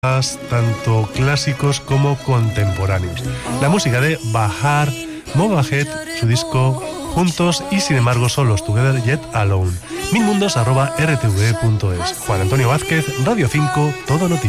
tanto clásicos como contemporáneos. La música de Bahar Mowahed, su disco Juntos y sin embargo solos, Together Yet Alone. milmundos@rtve.es. Juan Antonio Vázquez, Radio 5, Todo Noticias.